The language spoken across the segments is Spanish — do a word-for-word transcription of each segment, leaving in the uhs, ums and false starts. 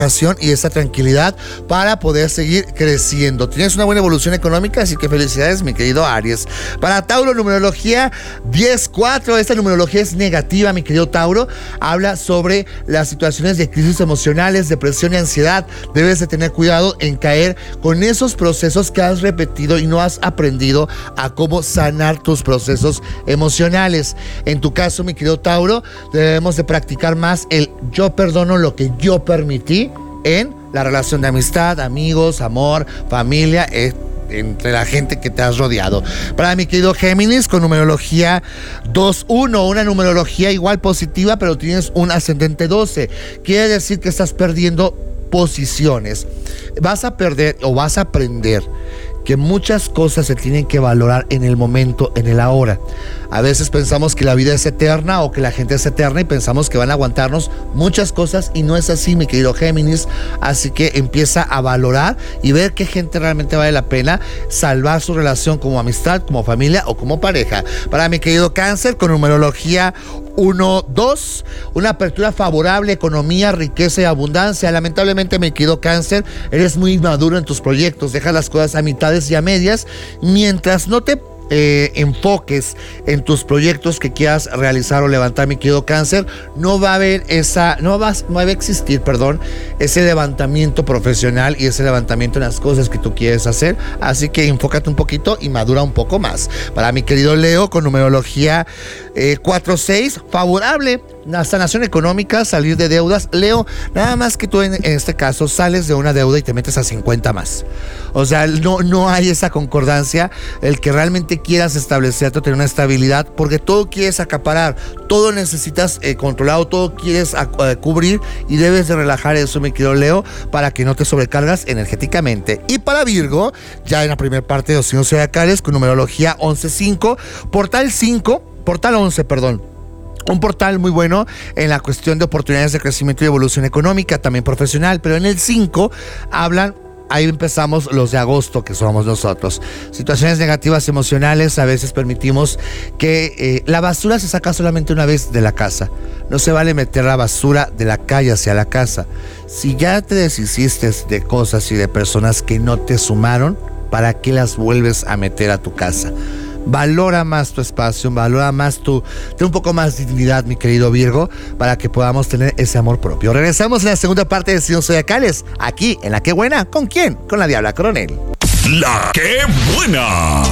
y esa tranquilidad para poder seguir creciendo. Tienes una buena evolución económica, así que felicidades, mi querido Aries. Para Tauro, numerología diez cuatro. Esta numerología es negativa, mi querido Tauro. Habla sobre las situaciones de crisis emocionales, depresión y ansiedad. Debes de tener cuidado en caer con esos procesos que has repetido y no has aprendido a cómo sanar tus procesos emocionales. En tu caso, mi querido Tauro, debemos de practicar más el yo perdono lo que yo permití en la relación de amistad, amigos, amor, familia, eh, entre la gente que te has rodeado. Para mi querido Géminis, con numerología dos uno, una numerología igual positiva, pero tienes un ascendente doce. Quiere decir que estás perdiendo posiciones. Vas a perder o vas a aprender que muchas cosas se tienen que valorar en el momento, en el ahora. A veces pensamos que la vida es eterna o que la gente es eterna y pensamos que van a aguantarnos muchas cosas y no es así, mi querido Géminis. Así que empieza a valorar y ver qué gente realmente vale la pena salvar su relación como amistad, como familia o como pareja. Para mi querido Cáncer, con numerología uno dos, una apertura favorable, economía, riqueza y abundancia. Lamentablemente, mi querido Cáncer, eres muy inmaduro en tus proyectos, dejas las cosas a mitades y a medias. Mientras no te Eh, enfoques en tus proyectos que quieras realizar o levantar, mi querido Cáncer, no va a haber esa, no va, no va a existir, perdón, ese levantamiento profesional y ese levantamiento en las cosas que tú quieres hacer. Así que enfócate un poquito y madura un poco más. Para mi querido Leo, con numerología eh, cuatro seis, favorable, la sanación económica, salir de deudas. Leo, nada más que tú en, en este caso sales de una deuda y te metes a cincuenta más. O sea, no, no hay esa concordancia. El que realmente quieras establecerte o tener una estabilidad, porque todo quieres acaparar, todo necesitas eh, controlado, todo quieres uh, cubrir y debes de relajar eso, mi querido Leo, para que no te sobrecargas energéticamente. Y para Virgo, ya en la primera parte de los signos zodiacales, con numerología once cinco, portal cinco, portal once, perdón. Un portal muy bueno en la cuestión de oportunidades de crecimiento y evolución económica, también profesional, pero en el cinco hablan. Ahí empezamos los de agosto, que somos nosotros. Situaciones negativas emocionales, a veces permitimos que eh, la basura se saca solamente una vez de la casa. No se vale meter la basura de la calle hacia la casa. Si ya te deshiciste de cosas y de personas que no te sumaron, ¿para qué las vuelves a meter a tu casa? Valora más tu espacio, valora más tu, ten un poco más de dignidad, mi querido Virgo, para que podamos tener ese amor propio. Regresamos en la segunda parte de Signos Zodiacales, aquí en La Qué Buena. ¿Con quién? Con la Diabla Coronel. La Qué Buena.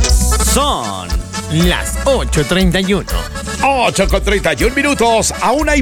Son las ocho treinta y uno. ocho con treinta y uno minutos. Aún hay